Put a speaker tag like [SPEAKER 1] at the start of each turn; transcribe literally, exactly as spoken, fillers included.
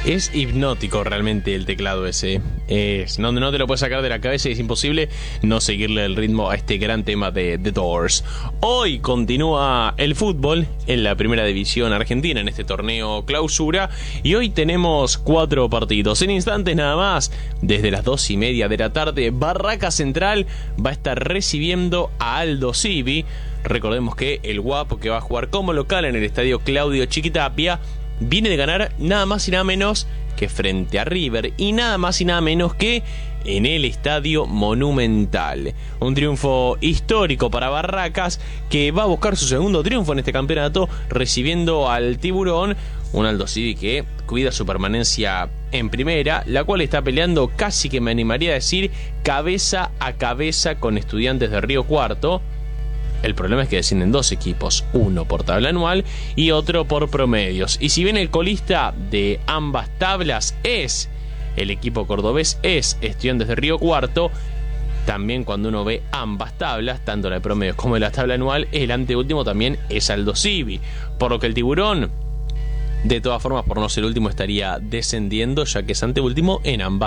[SPEAKER 1] Es hipnótico realmente el teclado ese. Es, no, no te lo puedes sacar de la cabeza y es imposible no seguirle el ritmo a este gran tema de The Doors. Hoy continúa el fútbol en la primera división argentina en este torneo clausura. Y hoy tenemos cuatro partidos. En instantes nada más, desde las dos y media de la tarde, Barraca Central va a estar recibiendo a Aldo Civi. Recordemos que el Guapo, que va a jugar como local en el estadio Claudio Chiquitapia, viene de ganar nada más y nada menos que frente a River y nada más y nada menos que en el Estadio Monumental. Un triunfo histórico para Barracas, que va a buscar su segundo triunfo en este campeonato, recibiendo al Tiburón, un Aldo Civi que cuida su permanencia en primera, la cual está peleando, casi que me animaría a decir, cabeza a cabeza con Estudiantes de Río Cuarto. El problema es que descienden dos equipos, uno por tabla anual y otro por promedios. Y si bien el colista de ambas tablas es el equipo cordobés, es Estudiantes de Río Cuarto, también cuando uno ve ambas tablas, tanto la de promedios como la tabla anual, el anteúltimo también es Aldo Civi. Por lo que el Tiburón, de todas formas, por no ser último, estaría descendiendo, ya que es anteúltimo en ambas